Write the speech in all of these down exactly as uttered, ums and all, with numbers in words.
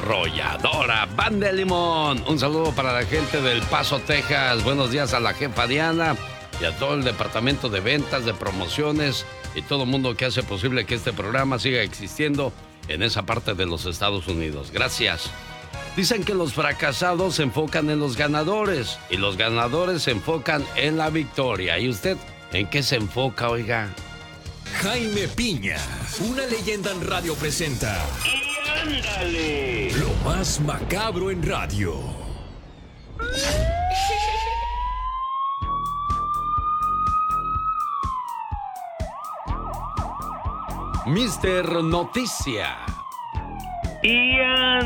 arrolladora. Banda de Limón, un saludo para la gente del Paso, Texas. Buenos días a la jefa Diana y a todo el departamento de ventas, de promociones y todo el mundo que hace posible que este programa siga existiendo en esa parte de los Estados Unidos. Gracias. Dicen que los fracasados se enfocan en los ganadores y los ganadores se enfocan en la victoria. ¿Y usted en qué se enfoca, oiga? Jaime Piña, una leyenda en radio presenta. ¡Y ándale! Lo más macabro en radio. mister Noticia. Y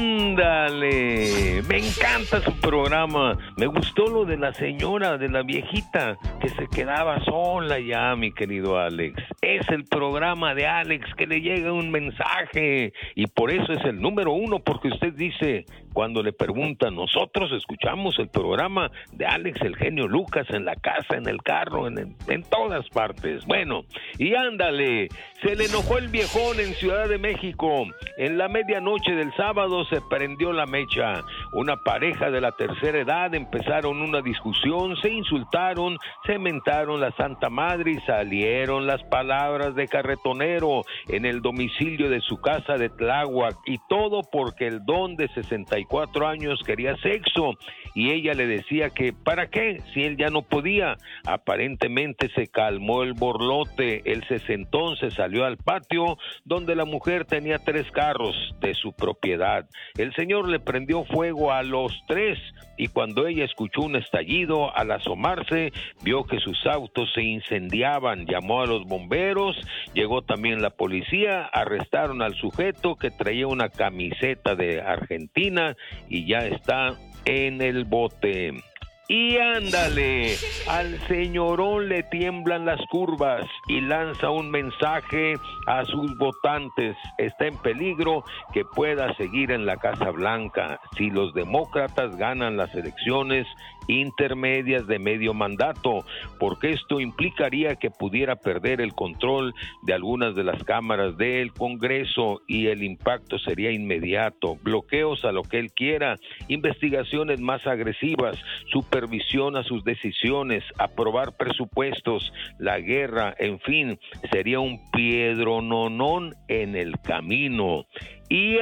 ándale, me encanta su programa. Me gustó lo de la señora, de la viejita que se quedaba sola ya, mi querido Alex. Es el programa de Alex que le llega un mensaje y por eso es el número uno, porque usted dice, cuando le preguntan, nosotros escuchamos el programa de Alex, el genio Lucas, en la casa, en el carro, en, el, en todas partes. Bueno, y ándale, se le enojó el viejón en Ciudad de México. En la medianoche del sábado se prendió la mecha. Una pareja de la tercera edad empezaron una discusión, se insultaron, se mentaron la Santa Madre y salieron las palabras de carretonero en el domicilio de su casa de Tláhuac, y todo porque el don de sesenta y cuatro años quería sexo y ella le decía que ¿para qué? Si él ya no podía. Aparentemente se calmó el borlote, él se sentó, se salió al patio donde la mujer tenía tres carros de su propiedad. El señor le prendió fuego a los tres y cuando ella escuchó un estallido, al asomarse, vio que sus autos se incendiaban, llamó a los bomberos, llegó también la policía, arrestaron al sujeto que traía una camiseta de Argentina y ya está en el bote. Y ándale, al señorón le tiemblan las curvas y lanza un mensaje a sus votantes. Está en peligro que pueda seguir en la Casa Blanca si los demócratas ganan las elecciones intermedias de medio mandato, porque esto implicaría que pudiera perder el control de algunas de las cámaras del Congreso y el impacto sería inmediato. Bloqueos a lo que él quiera, investigaciones más agresivas, supervisión a sus decisiones, aprobar presupuestos, la guerra, en fin, sería un piedrononón en el camino. Y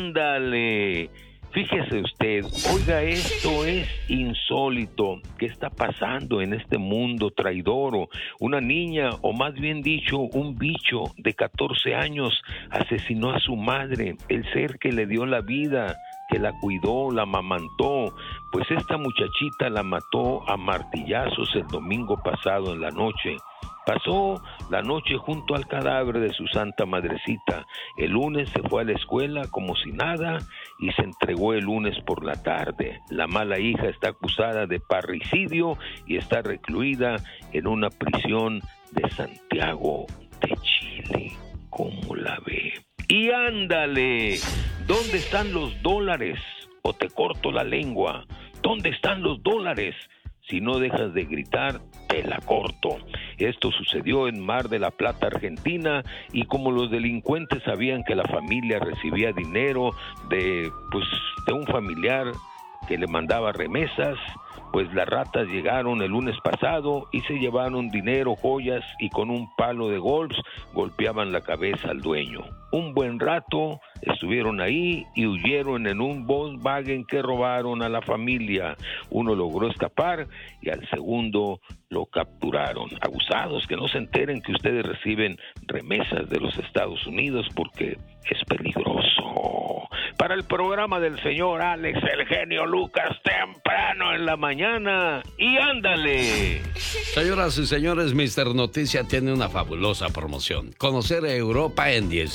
ándale, fíjese usted, oiga, esto es insólito. ¿Qué está pasando en este mundo traidor? Una niña, o más bien dicho, un bicho de catorce años asesinó a su madre, el ser que le dio la vida, que la cuidó, la amamantó. Pues esta muchachita la mató a martillazos el domingo pasado en la noche. Pasó la noche junto al cadáver de su santa madrecita. El lunes se fue a la escuela como si nada y se entregó el lunes por la tarde. La mala hija está acusada de parricidio y está recluida en una prisión de Santiago de Chile. ¿Cómo la ve? Y ándale, ¿dónde están los dólares? O te corto la lengua. ¿Dónde están los dólares? Si no dejas de gritar, te la corto. Esto sucedió en Mar de la Plata, Argentina, y como los delincuentes sabían que la familia recibía dinero de, pues, de un familiar que le mandaba remesas, pues las ratas llegaron el lunes pasado y se llevaron dinero, joyas y con un palo de golf golpeaban la cabeza al dueño. Un buen rato estuvieron ahí y huyeron en un Volkswagen que robaron a la familia. Uno logró escapar y al segundo lo capturaron. Abusados, que no se enteren que ustedes reciben remesas de los Estados Unidos porque es peligroso. Para el programa del señor Alex, el genio Lucas, temprano en la mañana. Y ándale. Señoras y señores, mister Noticia tiene una fabulosa promoción. Conocer Europa en diez